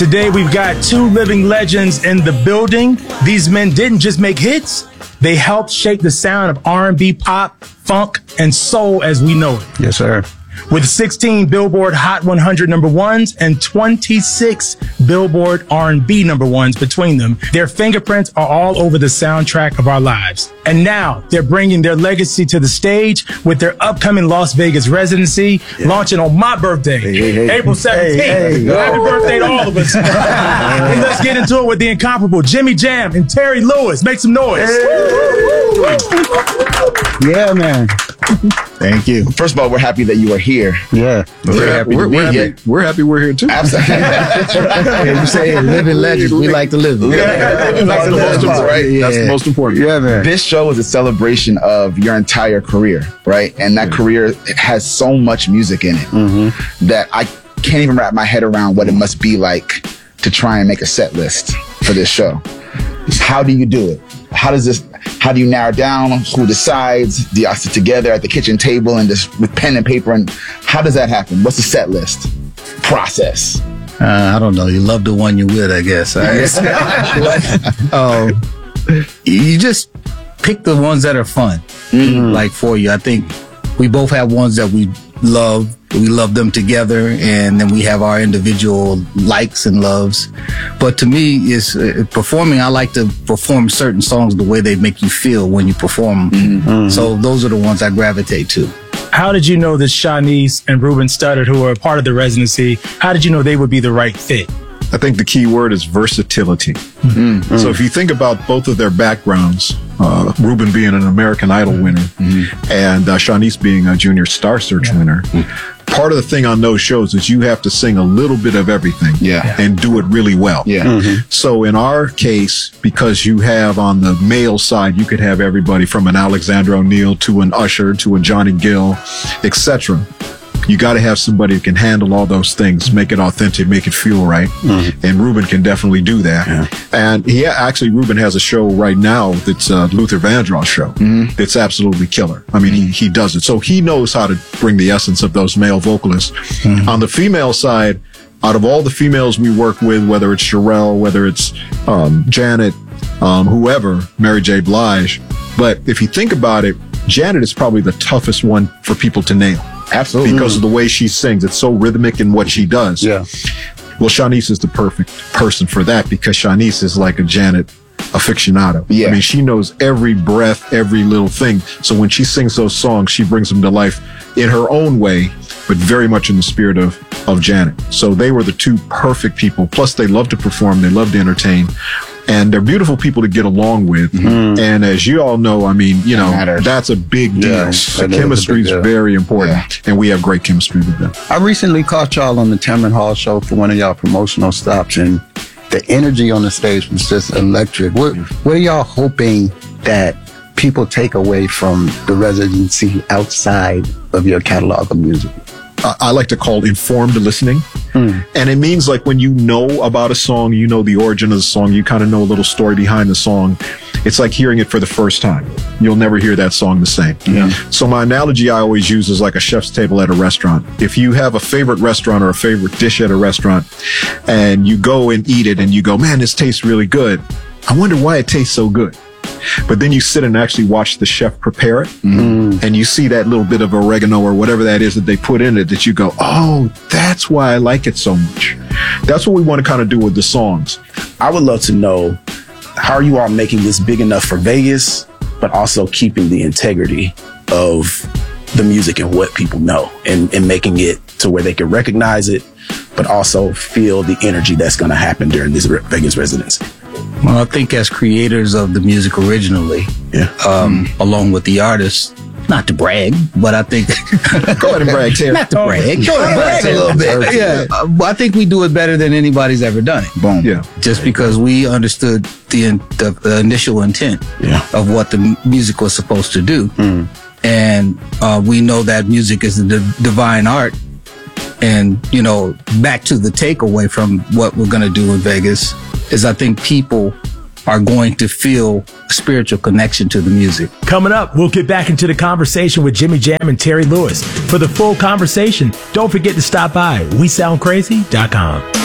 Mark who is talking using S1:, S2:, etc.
S1: Today, we've got two living legends in the building. These men didn't just make hits. They helped shape the sound of R&B, pop, funk, and soul as we know it.
S2: Yes, sir.
S1: With 16 Billboard Hot 100 number ones and 26 Billboard R&B number ones between them, their fingerprints are all over the soundtrack of our lives. And now they're bringing their legacy to the stage with their upcoming Las Vegas residency, launching on my birthday, April 17th. Happy birthday to all of us. And let's get into it with the incomparable Jimmy Jam and Terry Lewis. Make some noise.
S2: Yeah, man.
S3: Thank you. First of all, we're happy that you are here.
S2: Yeah.
S3: We're happy we're here too.
S2: Absolutely. You say living legends. We like to live.
S3: That's the most important.
S2: Yeah, man.
S3: This show is a celebration of your entire career, right? And that career has so much music in it that I can't even wrap my head around what it must be like to try and make a set list for this show. How do you do it? How do you narrow down who decides? Do y'all sit together at the kitchen table and just with pen and paper? And how does that happen? What's the set list process?
S2: I don't know. You love the one you're with, I guess. You just pick the ones that are fun, like for you. I think we both have ones that we love. We love them together, and then we have our individual likes and loves. But to me, it's performing. I like to perform certain songs the way they make you feel when you perform them. So those are the ones I gravitate to.
S1: How did you know that Shanice and Ruben Studdard, who are a part of the residency, how did you know they would be the right fit?
S4: I think the key word is versatility. So if you think about both of their backgrounds, Ruben being an American Idol winner and Shanice being a Junior Star Search winner, part of the thing on those shows is you have to sing a little bit of everything and do it really well. So in our case, because you have on the male side, you could have everybody from an Alexander O'Neal to an Usher to a Johnny Gill, etc. You got to have somebody who can handle all those things, make it authentic, make it feel right. And Ruben can definitely do that. And Ruben has a show right now that's Luther Vandross show. It's absolutely killer. I mean, he does it. So he knows how to bring the essence of those male vocalists. On the female side, out of all the females we work with, whether it's Sherelle, whether it's Janet, whoever, Mary J. Blige. But if you think about it, Janet is probably the toughest one for people to nail.
S3: Absolutely.
S4: Because of the way she sings. It's so rhythmic in what she does.
S2: Yeah.
S4: Well, Shanice is the perfect person for that because Shanice is like a Janet aficionado. I mean, she knows every breath, every little thing. So when she sings those songs, she brings them to life in her own way, but very much in the spirit of Janet. So they were the two perfect people. Plus, they love to perform. They love to entertain. And they're beautiful people to get along with. And as you all know, I mean, you know, that's a big deal. The chemistry is very important. And we have great chemistry with them.
S2: I recently caught y'all on the Tamron Hall show for one of y'all promotional stops, and the energy on the stage was just electric. What are y'all hoping that people take away from the residency outside of your catalog of music?
S4: I like to call informed listening. And it means like when you know about a song, you know the origin of the song, you kind of know a little story behind the song. It's like hearing it for the first time. You'll never hear that song the same. So my analogy I always use is like a chef's table at a restaurant. If you have a favorite restaurant or a favorite dish at a restaurant and you go and eat it and you go, man, this tastes really good. I wonder why it tastes so good. But then you sit and actually watch the chef prepare it and you see that little bit of oregano or whatever that is that they put in it that you go, oh, that's why I like it so much. That's what we want to kind of do with the songs.
S5: I would love to know, how are you all making this big enough for Vegas, but also keeping the integrity of the music and what people know and making it to where they can recognize it, but also feel the energy that's going to happen during this Vegas residency?
S2: Well, I think as creators of the music originally, along with the artists, not to brag, but I think
S4: go ahead and brag, Terry.
S2: Not to brag, go ahead and brag a little bit. But I think we do it better than anybody's ever done it.
S3: Boom.
S2: Just because we understood the initial intent of what the music was supposed to do, and we know that music is the divine art. And, you know, back to the takeaway from what we're going to do in Vegas is I think people are going to feel a spiritual connection to the music.
S1: Coming up, we'll get back into the conversation with Jimmy Jam and Terry Lewis. For the full conversation, don't forget to stop by WeSoundCrazy.com.